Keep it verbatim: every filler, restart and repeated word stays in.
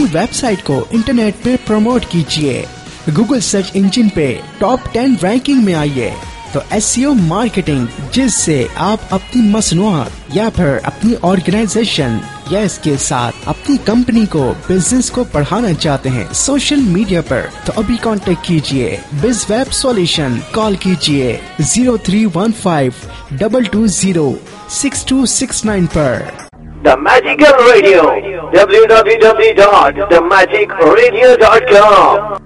Website को internet पे promote कीजिए, गूगल सर्च इंजन पे टॉप टेन रैंकिंग में आइए। तो एसईओ मार्केटिंग, जिससे आप अपनी मसनूआत या फिर अपनी ऑर्गेनाइजेशन या इसके साथ अपनी कंपनी को, बिजनेस को बढ़ाना चाहते हैं सोशल मीडिया पर, तो अभी कांटेक्ट कीजिए बिज वेब सॉल्यूशन। कॉल कीजिए zero three one five double two zero six to six nine पर। The Magical Radio, w w w dot the magic radio dot com